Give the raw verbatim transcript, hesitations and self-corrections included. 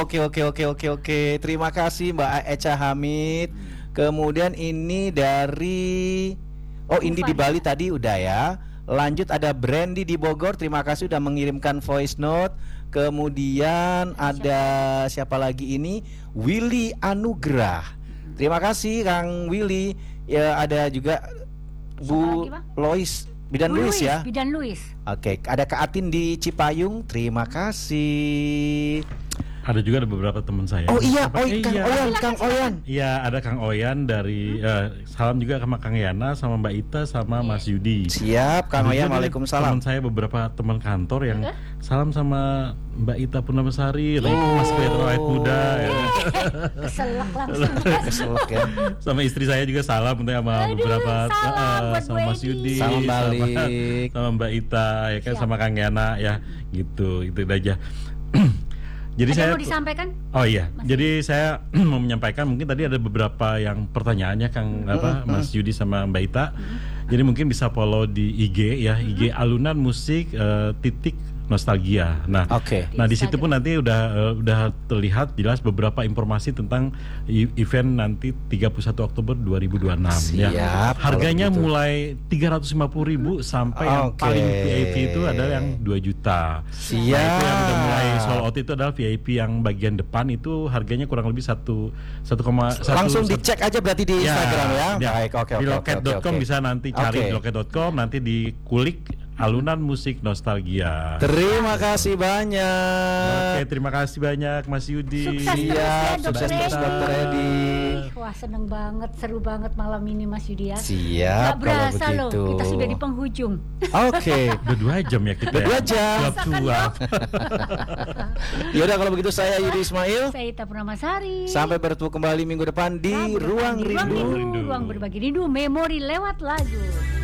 oke oke oke oke oke. Terima kasih Mbak Echa Hamid. Kemudian ini dari Oh, ini di Bali tadi udah ya. Lanjut ada Brandy di Bogor. Terima kasih udah mengirimkan voice note. Kemudian ada siapa lagi ini? Willy Anugrah. Terima kasih Kang Willy. Ya ada juga Bu Lois Bidan Bu Luis ya. Bidan Luis. Oke, ada Kak Atin di Cipayung. Terima kasih. Ada juga ada beberapa teman saya. Oh iya, Apa, oh, eh, Kang iya. Oyan, Kang Oyan. Iya, ada Kang Oyan dari uh, salam juga sama Kang Yana, sama Mbak Ita, sama Mas Yudi. Siap, Kang Oyan. Waalaikumsalam. Teman saya beberapa teman kantor yang salam sama Mbak Ita Purnamasari, lagi Mas Pedro Ait Muda. Ya. Keselak langsung. Keselak ya. Sama istri saya juga salam untuk sama Aduh, beberapa salam uh, buat sama Mas Yudi, Salam sama, balik. sama Mbak Ita, ya kan, Siap. sama Kang Yana, ya gitu, itu aja. Jadi Ada saya mau disampaikan? Oh iya, Mas jadi saya mau menyampaikan, mungkin tadi ada beberapa yang pertanyaannya Kang apa Mas Yudi sama Mbak Ita. Jadi mungkin bisa follow di I G ya, I G Alunan Musik uh, titik Nostalgia. Nah, Oke. nah di situ pun nanti udah uh, udah terlihat jelas beberapa informasi tentang i- event nanti tiga puluh satu Oktober dua ribu dua puluh enam ya. Siap, Harganya kalau begitu. mulai tiga ratus lima puluh ribu sampai yang Oke. paling V I P itu adalah yang dua juta. Siap. Nah, itu yang udah mulai sold out itu adalah V I P yang bagian depan itu harganya kurang lebih satu satu koma satu. Langsung dicek aja berarti di Instagram ya. Baik, oke Di oke loket dot com oke, oke. bisa nanti cari Oke. di loket dot com, nanti dikulik Alunan Musik Nostalgia. Terima kasih banyak. Oke, terima kasih banyak Mas Yudi. Sukses terus Iya, ya sukses Dokter terus, Dokter Edi. Edi. Wah seneng banget, seru banget malam ini Mas Yudi ya. Siap, Gak kalau berasa loh, begitu. kita sudah di penghujung. Oke. Udah dua jam ya kita. Udah dua ya? jam. Suap-suap. Yaudah kalau begitu saya Yudi Ismail. Saya Ita Purnamasari. Sampai bertemu kembali minggu depan di Rabu depan Ruang di Ruang Rindu. Rindu. Ruang berbagi rindu, memori lewat lagu.